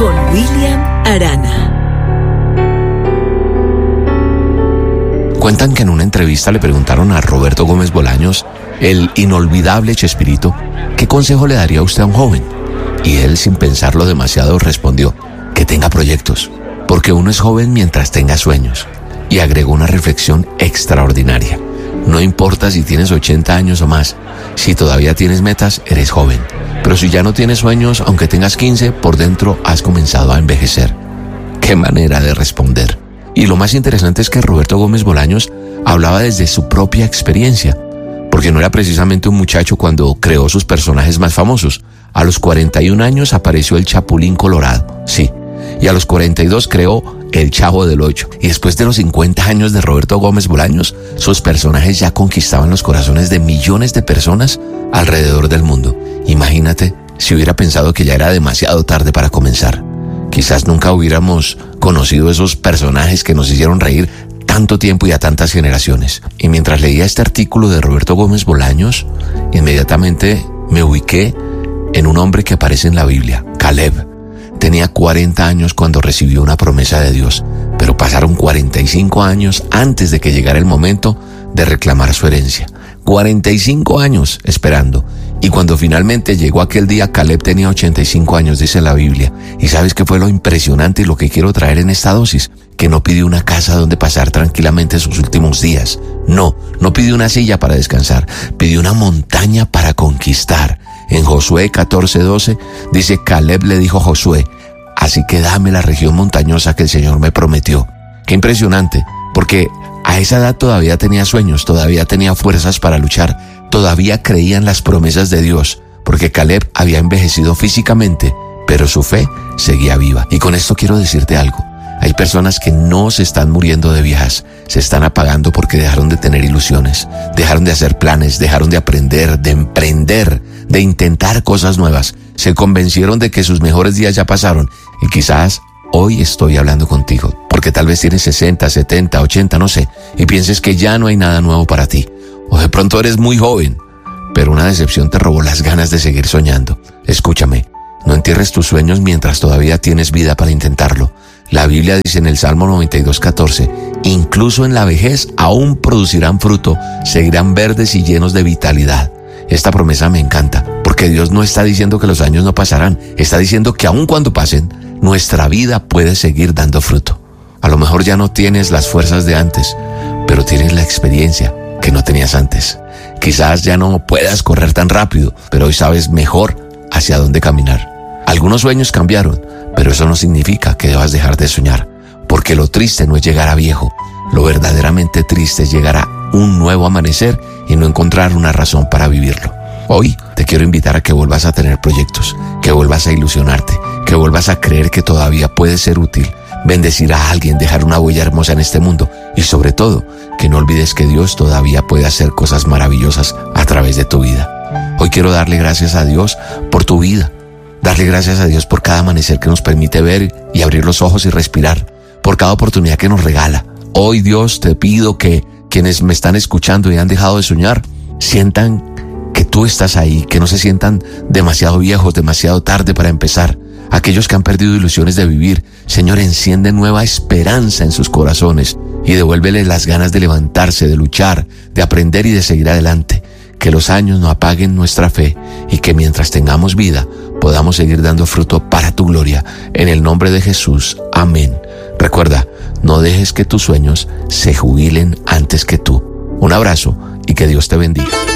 con William Arana. Cuentan que en una entrevista le preguntaron a Roberto Gómez Bolaños, el inolvidable Chespirito, ¿qué consejo le daría usted a un joven? Y él, sin pensarlo demasiado, respondió, que tenga proyectos, porque uno es joven mientras tenga sueños. Y agregó una reflexión extraordinaria. No importa si tienes 80 años o más, si todavía tienes metas, eres joven. Pero si ya no tienes sueños, aunque tengas 15, por dentro has comenzado a envejecer. ¡Qué manera de responder! Y lo más interesante es que Roberto Gómez Bolaños hablaba desde su propia experiencia, porque no era precisamente un muchacho cuando creó sus personajes más famosos. A los 41 años apareció el Chapulín Colorado, sí, y a los 42 creó el Chavo del Ocho. Y después de los 50 años de Roberto Gómez Bolaños, sus personajes ya conquistaban los corazones de millones de personas alrededor del mundo. Imagínate si hubiera pensado que ya era demasiado tarde para comenzar. Quizás nunca hubiéramos conocido esos personajes que nos hicieron reír tanto tiempo y a tantas generaciones. Y mientras leía este artículo de Roberto Gómez Bolaños, inmediatamente me ubiqué en un hombre que aparece en la Biblia, Caleb. Tenía 40 años cuando recibió una promesa de Dios, pero pasaron 45 años antes de que llegara el momento de reclamar su herencia. 45 años esperando. Y cuando finalmente llegó aquel día, Caleb tenía 85 años, dice la Biblia. ¿Y sabes qué fue lo impresionante y lo que quiero traer en esta dosis? Que no pidió una casa donde pasar tranquilamente sus últimos días. No pidió una silla para descansar. Pidió una montaña para conquistar. En Josué 14:12 dice, Caleb le dijo a Josué, así que dame la región montañosa que el Señor me prometió. Qué impresionante, porque a esa edad todavía tenía sueños, todavía tenía fuerzas para luchar, todavía creía en las promesas de Dios, porque Caleb había envejecido físicamente, pero su fe seguía viva. Y con esto quiero decirte algo. Hay personas que no se están muriendo de viejas, se están apagando porque dejaron de tener ilusiones, dejaron de hacer planes, dejaron de aprender, de emprender, de intentar cosas nuevas. Se convencieron de que sus mejores días ya pasaron y quizás hoy estoy hablando contigo, porque tal vez tienes 60, 70, 80, no sé, y pienses que ya no hay nada nuevo para ti. O de pronto eres muy joven, pero una decepción te robó las ganas de seguir soñando. Escúchame, no entierres tus sueños mientras todavía tienes vida para intentarlo. La Biblia dice en el Salmo 92:14, incluso en la vejez aún producirán fruto, seguirán verdes y llenos de vitalidad. Esta promesa me encanta, porque Dios no está diciendo que los años no pasarán, está diciendo que aun cuando pasen, nuestra vida puede seguir dando fruto. A lo mejor ya no tienes las fuerzas de antes, pero tienes la experiencia que no tenías antes. Quizás ya no puedas correr tan rápido, pero hoy sabes mejor hacia dónde caminar. Algunos sueños cambiaron, pero eso no significa que debas dejar de soñar, porque lo triste no es llegar a viejo, lo verdaderamente triste es llegar a un nuevo amanecer y no encontrar una razón para vivirlo. Hoy te quiero invitar a que vuelvas a tener proyectos, que vuelvas a ilusionarte, que vuelvas a creer que todavía puedes ser útil, bendecir a alguien, dejar una huella hermosa en este mundo y sobre todo, que no olvides que Dios todavía puede hacer cosas maravillosas a través de tu vida. Hoy quiero darle gracias a Dios por tu vida, darle gracias a Dios por cada amanecer que nos permite ver y abrir los ojos y respirar, por cada oportunidad que nos regala. Hoy, Dios, te pido que quienes me están escuchando y han dejado de soñar, sientan que tú estás ahí, que no se sientan demasiado viejos, demasiado tarde para empezar. Aquellos que han perdido ilusiones de vivir, Señor, enciende nueva esperanza en sus corazones y devuélveles las ganas de levantarse, de luchar, de aprender y de seguir adelante. Que los años no apaguen nuestra fe y que mientras tengamos vida podamos seguir dando fruto para tu gloria. En el nombre de Jesús, amén. Recuerda, no dejes que tus sueños se jubilen antes que tú. Un abrazo y que Dios te bendiga.